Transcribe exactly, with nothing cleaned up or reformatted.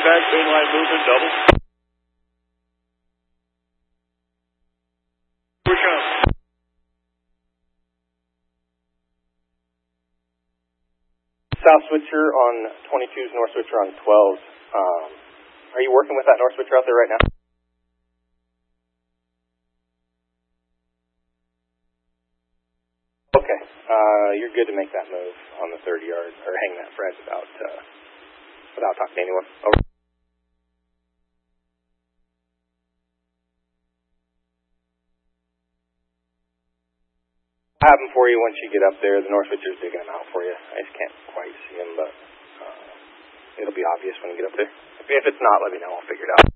back, main line movement, double. Push up. South switcher on twenty-twos, north switcher on twelves. Um, are you working with that north switcher out there right now? Okay, uh, you're good to make that move on the thirty yard, or hang that Fred without, uh, without talking to anyone. Over. I'll have him for you once you get up there. The north switcher's digging him out for you. I just can't quite see him, but uh, it'll be obvious when you get up there. If it's not, let me know. I'll figure it out.